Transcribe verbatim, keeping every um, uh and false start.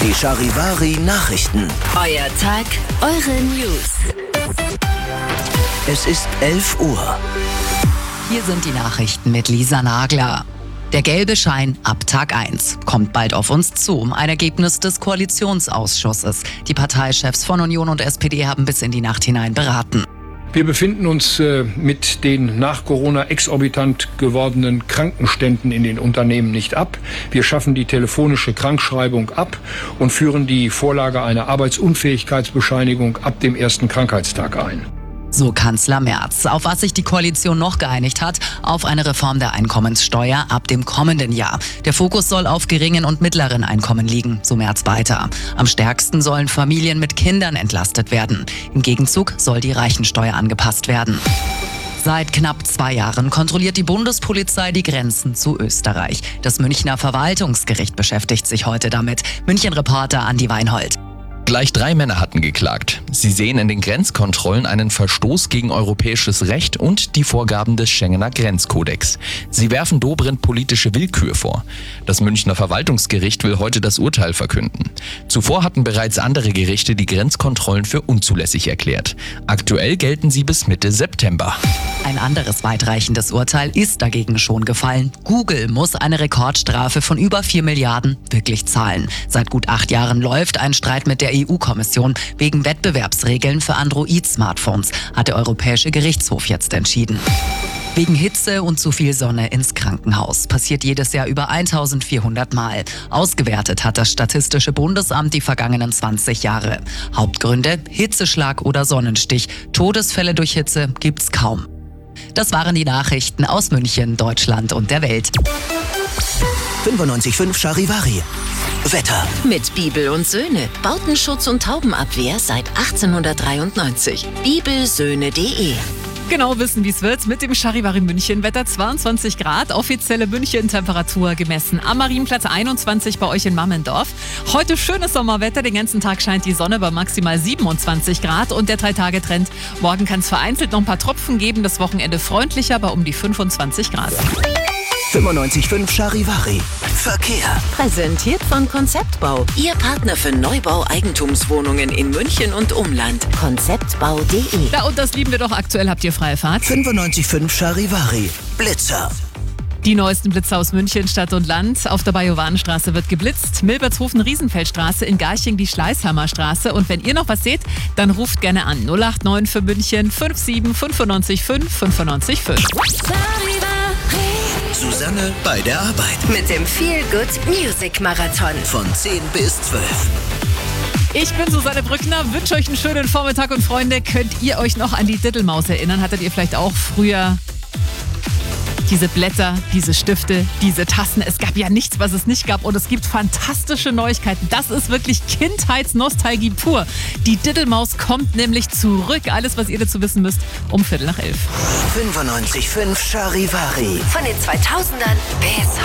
Die Charivari Nachrichten. Euer Tag, eure News. Es ist elf Uhr. Hier sind die Nachrichten mit Lisa Nagler. Der gelbe Schein ab Tag eins kommt bald auf uns zu. Ein Ergebnis des Koalitionsausschusses. Die Parteichefs von Union und S P D haben bis in die Nacht hinein beraten. Wir befinden uns äh, mit den nach Corona exorbitant gewordenen Krankenständen in den Unternehmen nicht ab. Wir schaffen die telefonische Krankschreibung ab und führen die Vorlage einer Arbeitsunfähigkeitsbescheinigung ab dem ersten Krankheitstag ein. So Kanzler Merz. Auf was sich die Koalition noch geeinigt hat? Auf eine Reform der Einkommenssteuer ab dem kommenden Jahr. Der Fokus soll auf geringen und mittleren Einkommen liegen, so Merz weiter. Am stärksten sollen Familien mit Kindern entlastet werden. Im Gegenzug soll die Reichensteuer angepasst werden. Seit knapp zwei Jahren kontrolliert die Bundespolizei die Grenzen zu Österreich. Das Münchner Verwaltungsgericht beschäftigt sich heute damit. München-Reporter Andi Weinhold. Gleich drei Männer hatten geklagt. Sie sehen in den Grenzkontrollen einen Verstoß gegen europäisches Recht und die Vorgaben des Schengener Grenzkodex. Sie werfen Dobrindt politische Willkür vor. Das Münchner Verwaltungsgericht will heute das Urteil verkünden. Zuvor hatten bereits andere Gerichte die Grenzkontrollen für unzulässig erklärt. Aktuell gelten sie bis Mitte September. Ein anderes weitreichendes Urteil ist dagegen schon gefallen. Google muss eine Rekordstrafe von über vier Milliarden wirklich zahlen. Seit gut acht Jahren läuft ein Streit mit der E U-Kommission wegen Wettbewerbsregeln für Android-Smartphones, hat der Europäische Gerichtshof jetzt entschieden. Wegen Hitze und zu viel Sonne ins Krankenhaus. Passiert jedes Jahr über eintausendvierhundert Mal. Ausgewertet hat das Statistische Bundesamt die vergangenen zwanzig Jahre. Hauptgründe: Hitzeschlag oder Sonnenstich. Todesfälle durch Hitze gibt's kaum. Das waren die Nachrichten aus München, Deutschland und der Welt. fünfundneunzig Komma fünf Charivari. Wetter. Mit Bibel und Söhne. Bautenschutz und Taubenabwehr seit achtzehnhundertdreiundneunzig. bibelsöhne punkt de. Genau wissen, wie es wird mit dem Charivari München. Wetter zweiundzwanzig Grad, offizielle München-Temperatur gemessen am Marienplatz einundzwanzig bei euch in Mammendorf. Heute schönes Sommerwetter, den ganzen Tag scheint die Sonne bei maximal siebenundzwanzig Grad und der Drei-Tage-Trend. Morgen kann es vereinzelt noch ein paar Tropfen geben, das Wochenende freundlicher bei um die fünfundzwanzig Grad. fünfundneunzig Komma fünf Charivari. Verkehr. Präsentiert von Konzeptbau. Ihr Partner für Neubau-Eigentumswohnungen in München und Umland. konzeptbau punkt de. Ja, und das lieben wir doch. Aktuell habt ihr freie Fahrt. fünfundneunzig Komma fünf Charivari. Blitzer. Die neuesten Blitzer aus München, Stadt und Land. Auf der Bajowanenstraße wird geblitzt. Milbertshofen-Riesenfeldstraße, in Garching die Schleißhammerstraße. Und wenn ihr noch was seht, dann ruft gerne an. null acht neun für München fünf sieben fünf neun fünf fünf neun fünf. Susanne bei der Arbeit. Mit dem Feel Good Music Marathon. Von zehn bis zwölf. Ich bin Susanne Brückner, wünsche euch einen schönen Vormittag und Freunde, könnt ihr euch noch an die Diddelmaus erinnern? Hattet ihr vielleicht auch früher diese Blätter, diese Stifte, diese Tassen? Es gab ja nichts, was es nicht gab und es gibt fantastische Neuigkeiten. Das ist wirklich Kindheitsnostalgie pur. Die Diddelmaus kommt nämlich zurück. Alles, was ihr dazu wissen müsst, um Viertel nach elf. fünfundneunzig Komma fünf Charivari. Von den zweitausendern bis